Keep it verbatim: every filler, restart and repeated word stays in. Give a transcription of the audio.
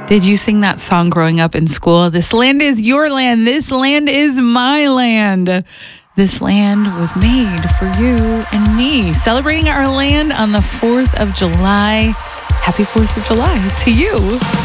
Did you sing that song growing up in school? This land is your land. This land is my land. This land was made for you and me. Celebrating our land on the fourth of July. Happy fourth of July to you.